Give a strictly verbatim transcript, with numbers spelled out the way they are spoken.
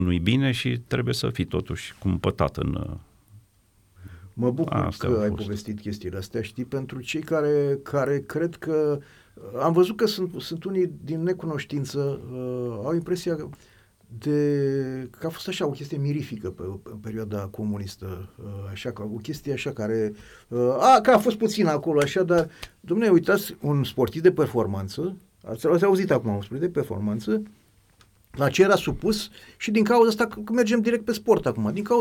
nu-i bine și trebuie să fii totuși cumpătat în... Mă bucur Asta că a ai fost. povestit chestiile astea, știi, pentru cei care, care cred că... Am văzut că sunt, sunt unii din necunoștință, uh, au impresia de că a fost așa o chestie mirifică pe, în perioada comunistă, uh, așa, ca o chestie așa care... Uh, a, că a fost puțin acolo, așa, dar, dom'le, uitați, un sportiv de performanță, ați, ați auzit acum, un sportiv de performanță, la ce era supus și din cauza asta că mergem direct pe sport acum, din cauza